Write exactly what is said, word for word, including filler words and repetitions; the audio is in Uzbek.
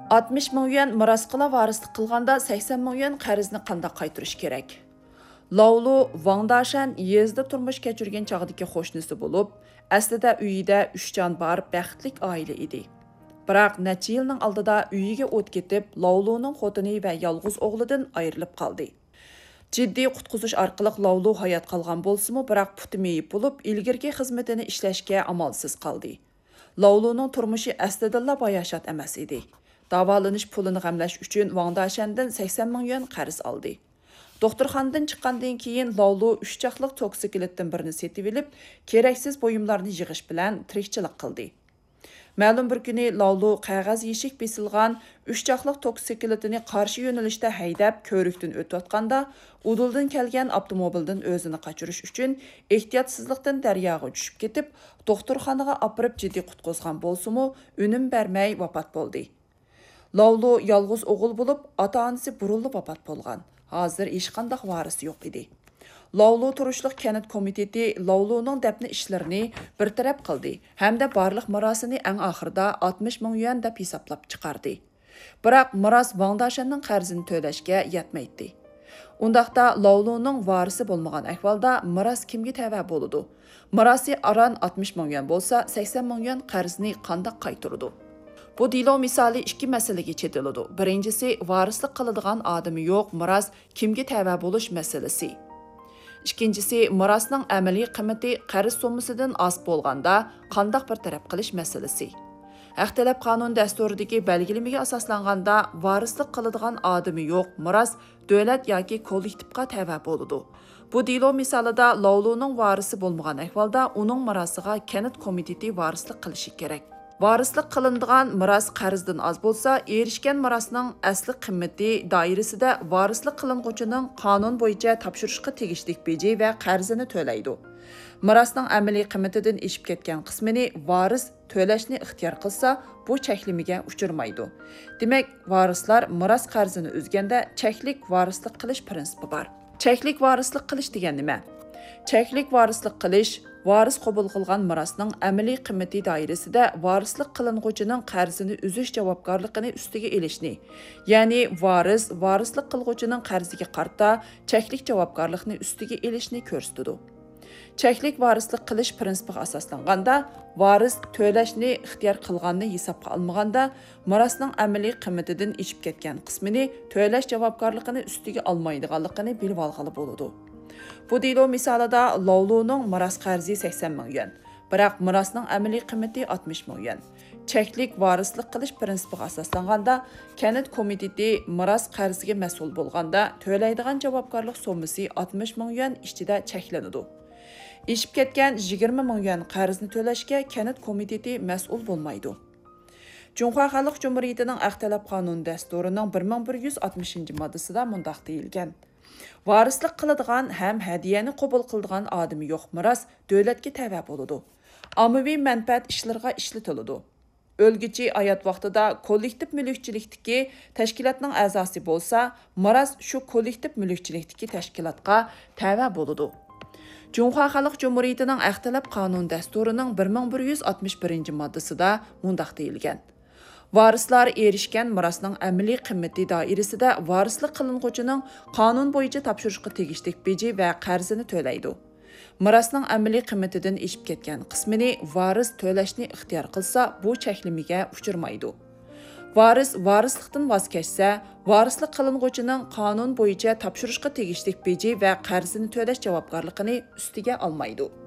altmış ming yuan miras qila varislik qilganda sakson ming yuan qarzni qanday qaytarish kerak? Laulu Wang Dashan yezda turmush kechirgan chog'dagi qo'shnisi bo'lib, aslida uyida uch jon bor baxtlik oila edi. Biroq necha yilning oldida uyiga o't ketib, Lauluning xotini va yolg'iz o'g'lidan ayrilib qoldi. Jiddiy qutqizish orqali Laulu hayot qolgan bo'lsa-mu, biroq puti meyib bo'lib, ilgirki xizmatini ishlashga amalsiz qoldi. Lauluning turmushi aslida bayashat emas edi. Davolanish pulini g'amlash uchun Wang Dashandan sakson ming yuan qarz oldi. Doktorxonadan chiqqandan keyin Laulu uch chaqliq toksikletdan birini setib olib, keraksiz buyumlarni yig'ish bilan tirikchilik qildi. Ma'lum bir kuni Laulu qog'oz yeshik besilgan uch chaqliq toksikletini qarshi yo'nalishda haydab ko'rikdan o'tayotganda, uduldan kelgan avtomobildan o'zini qochirish uchun ehtiyotsizlikdan daryoga tushib ketib, doktorxonaga olib jiddiy qutqizgan bo'lsa-mu, unum bermay vafot bo'ldi. Laulu yolg'iz o'g'il bo'lib, ota-onasi burunli vafot bo'lgan. Hozir hech qanday varisi yo'q edi. Laulu turishliq kanat komiteti Lauluning dafni ishlarini bir taraf qildi hamda barliq mirosini eng oxirida oltmish ming yuan deb hisoblab chiqardi. Biroq miros Wang Dashanning qarzini to'lashga yetmaydi. Undaqda Lauluning varisi bo'lmagan ahvolda miros kimga tava bo'ladi? Mirosi aran oltmish ming yuan bo'lsa, sakson ming yuan qarzni qanday qaytaradi? Bu dilo misali ikki masalaga chetiladi. Birinchisi, varislik qiladigan odami yo'q, miros kimga tava bo'lish masalasi. İkincisi, mirasning amaliy qiymati qarz sommasidan oz bo'lganda qanday bir taraf qilish masalasi. Haq talab qonun dasturidagi belgilamaga asoslanganda varislik qiladigan odami yo'q, miras davlat yoki kollektivga tava bo'ladi. Bu dilo misolida Lauluning varisi bo'lmagan ahvolda uning mirosiga kanat komiteti varislik qilishi kerak. Varislik qilinadigan miros qarzdan oz bo'lsa, erishgan mirosning asli qiymati doirasida varislik qilinuvchining qonun bo'yicha topshirishga tegishli beji va qarzini to'laydi. Mirosning amaliy qiymatidan eshib ketgan qismini varis to'lashni ixtiyor qilsa, bu cheklimiga uchirmaydi. Demak, varislar miros qarzini o'zganda cheklik varislik qilish prinsipi bor. Cheklik varislik qilish degan nima? Cheklik varislik qilish varis qabul qilgan mirosning amaliy qiymati doirasida varislik qilinuvchining qarzini uzish javobgarligini ustiga elishni, ya'ni varis varislik qiluvchining qarziga qarta cheklik javobgarlikni ustiga elishni ko'rsatadi. Cheklik varislik qilish prinsipiga asoslanganda, varis to'lashni ixtiyor qilganni hisobga olmaganda, mirosning amaliy qiymatidan eshib ketgan qismini to'lash javobgarligini ustiga olmaydiganligini bilib olg'ali bo'ladi. Bu dilo misolida Lauluning miros qarzi sakson ming yuan, biroq mirosning amaliy qiymati oltmish ming yuan. Cheklik varislik qilish prinsipiga asoslanganda, kanat komiteti miros qarziga mas'ul bo'lganda to'laydigan javobgarlik sommasi oltmish ming yuan ichida cheklanadi. Eshib ketgan yigirma ming yuan qarzni to'lashga kanat komiteti mas'ul bo'lmaydi. Cumhuriyet Xalq Cumhuriyetining Haq talab qonun dasturining bir ming bir yuz oltmishinchi moddasida mundaq deyilgan: Varislik qiladigan ham hadiyani qabul qiladigan odami yo'q miros davlatga tava bo'ladi. Ommaviy manfaat ishlariga ishlatiladi. O'lguchi hayot vaqtida kollektiv mulkchilikdagi tashkilotning a'zosi bo'lsa, miros shu kollektiv mulkchilikdagi tashkilotga tava bo'ladi. Cumhuriyet Xalq Cumhuriyetining Haq talab qonun dasturining bir ming bir yuz oltmish birinchi moddasida mundaq deyilgan: Varislar erishgan mirosning amaliy qiymati doirasida varislik qilinuvchining qonun bo'yicha topshirishga tegishli beji va qarzini to'laydi. Mirosning amaliy qiymatidan eshib ketgan qismini varis to'lashni ixtiyor qilsa, bu cheklimiga uchirmaydi. Varis varislikdan voz kechsa, varislik qilinuvchining qonun bo'yicha topshirishga tegishli beji va qarzini to'lash javobgarligini ustiga olmaydi.